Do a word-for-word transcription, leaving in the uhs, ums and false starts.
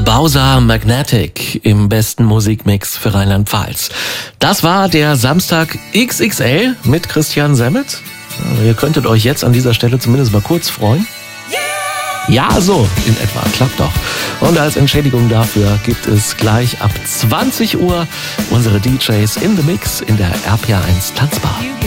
Bowser Magnetic im besten Musikmix für Rheinland-Pfalz. Das war der Samstag X X L mit Christian Semmet. Ihr könntet euch jetzt an dieser Stelle zumindest mal kurz freuen. Ja, so in etwa, klappt doch. Und als Entschädigung dafür gibt es gleich ab zwanzig Uhr unsere D Js in the Mix in der R P R eins Tanzbar.